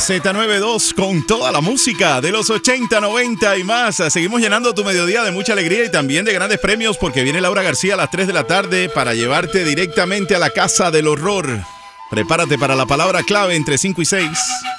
Z92 con toda la música de los 80, 90 y más. Seguimos llenando tu mediodía de mucha alegría y también de grandes premios porque viene Laura García a las 3 de la tarde para llevarte directamente a la casa del horror. Prepárate para la palabra clave entre 5 y 6.